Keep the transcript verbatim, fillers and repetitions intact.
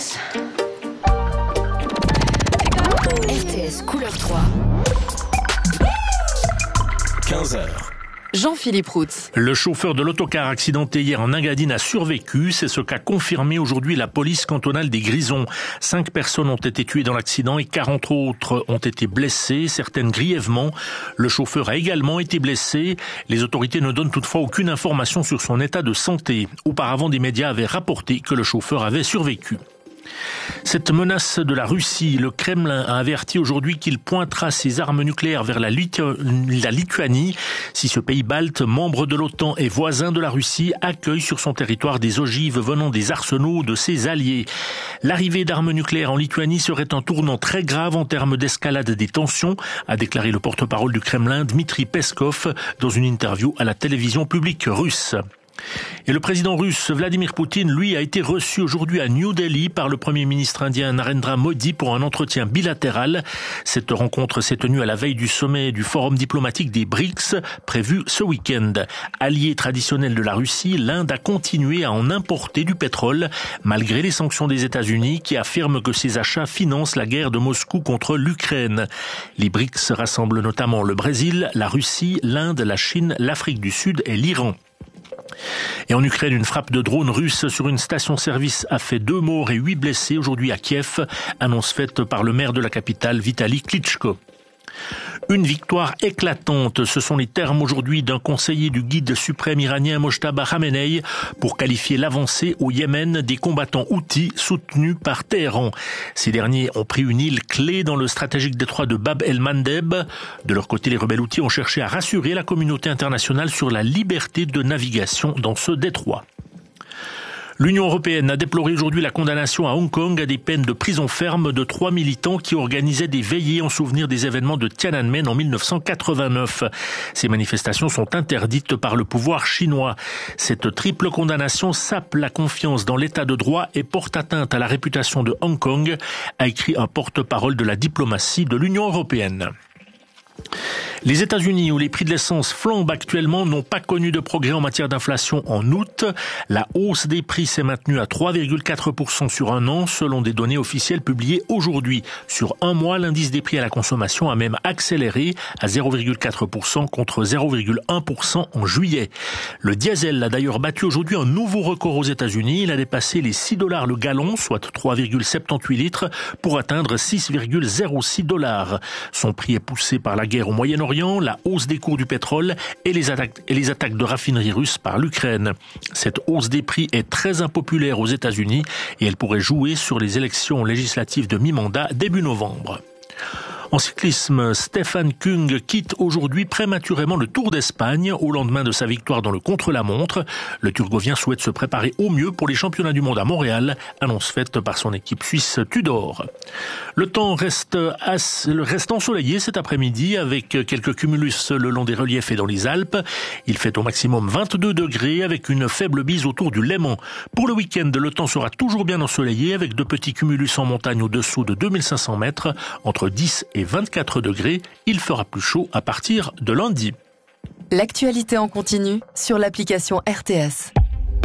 S. R T S couleur trois. quinze heures. Jean-Philippe Routz. Le chauffeur de l'autocar accidenté hier en Engadine a survécu. C'est ce qu'a confirmé aujourd'hui la police cantonale des Grisons. Cinq personnes ont été tuées dans l'accident et quarante autres ont été blessées, certaines grièvement. Le chauffeur a également été blessé. Les autorités ne donnent toutefois aucune information sur son état de santé. Auparavant, des médias avaient rapporté que le chauffeur avait survécu. Cette menace de la Russie, le Kremlin a averti aujourd'hui qu'il pointera ses armes nucléaires vers la, Litu- la Lituanie si ce pays balte, membre de l'OTAN et voisin de la Russie, accueille sur son territoire des ogives venant des arsenaux de ses alliés. L'arrivée d'armes nucléaires en Lituanie serait un tournant très grave en termes d'escalade des tensions, a déclaré le porte-parole du Kremlin, Dmitri Peskov, dans une interview à la télévision publique russe. Et le président russe Vladimir Poutine, lui, a été reçu aujourd'hui à New Delhi par le premier ministre indien Narendra Modi pour un entretien bilatéral. Cette rencontre s'est tenue à la veille du sommet du forum diplomatique des B R I C S prévu ce week-end. Allié traditionnel de la Russie, l'Inde a continué à en importer du pétrole malgré les sanctions des États-Unis qui affirment que ces achats financent la guerre de Moscou contre l'Ukraine. Les B R I C S rassemblent notamment le Brésil, la Russie, l'Inde, la Chine, l'Afrique du Sud et l'Iran. Et en Ukraine, une frappe de drone russe sur une station-service a fait deux morts et huit blessés aujourd'hui à Kiev, annonce faite par le maire de la capitale, Vitali Klitschko. Une victoire éclatante, ce sont les termes aujourd'hui d'un conseiller du guide suprême iranien Mojtaba Khamenei pour qualifier l'avancée au Yémen des combattants houthis soutenus par Téhéran. Ces derniers ont pris une île clé dans le stratégique détroit de Bab el-Mandeb. De leur côté, les rebelles houthis ont cherché à rassurer la communauté internationale sur la liberté de navigation dans ce détroit. L'Union européenne a déploré aujourd'hui la condamnation à Hong Kong à des peines de prison ferme de trois militants qui organisaient des veillées en souvenir des événements de Tiananmen en mille neuf cent quatre-vingt-neuf. Ces manifestations sont interdites par le pouvoir chinois. Cette triple condamnation sape la confiance dans l'état de droit et porte atteinte à la réputation de Hong Kong, a écrit un porte-parole de la diplomatie de l'Union européenne. Les États-Unis, où les prix de l'essence flambent actuellement, n'ont pas connu de progrès en matière d'inflation en août. La hausse des prix s'est maintenue à trois virgule quatre pour cent sur un an, selon des données officielles publiées aujourd'hui. Sur un mois, l'indice des prix à la consommation a même accéléré à zéro virgule quatre pour cent contre zéro virgule un pour cent en juillet. Le diesel a d'ailleurs battu aujourd'hui un nouveau record aux États-Unis. Il a dépassé les six dollars le gallon, soit trois virgule soixante-dix-huit litres, pour atteindre six virgule zéro six dollars. Son prix est poussé par la guerre au Moyen-Orient, la hausse des cours du pétrole et les attaques, et les attaques de raffineries russes par l'Ukraine. Cette hausse des prix est très impopulaire aux États-Unis et elle pourrait jouer sur les élections législatives de mi-mandat début novembre. En cyclisme, Stefan Kung quitte aujourd'hui prématurément le Tour d'Espagne au lendemain de sa victoire dans le contre-la-montre. Le Turgovien souhaite se préparer au mieux pour les championnats du monde à Montréal, annonce faite par son équipe suisse Tudor. Le temps reste, assez, reste ensoleillé cet après-midi avec quelques cumulus le long des reliefs et dans les Alpes. Il fait au maximum vingt-deux degrés avec une faible bise autour du Léman. Pour le week-end, le temps sera toujours bien ensoleillé avec de petits cumulus en montagne au-dessous de deux mille cinq cents mètres, entre dix et vingt-quatre degrés. Il fera plus chaud à partir de lundi. L'actualité en continu sur l'application R T S.